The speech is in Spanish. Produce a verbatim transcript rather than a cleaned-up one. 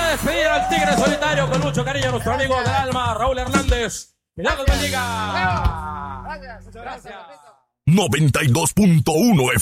a despedir al tigre solitario con mucho cariño, nuestro amigo del alma, Raúl Hernández. Que Dios los bendiga. Gracias. Gracias. noventa y dos punto uno